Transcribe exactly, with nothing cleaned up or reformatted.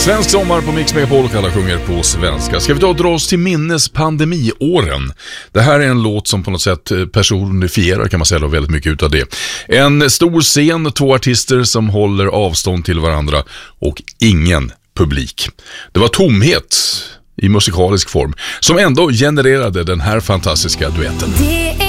Svensk sommar på Mix Megapol och alla sjunger på svenska. Ska vi då dra oss till minnes pandemiåren? Det här är en låt som på något sätt personifierar, kan man säga, då, väldigt mycket utav det. En stor scen, två artister som håller avstånd till varandra och ingen publik. Det var tomhet i musikalisk form som ändå genererade den här fantastiska duetten.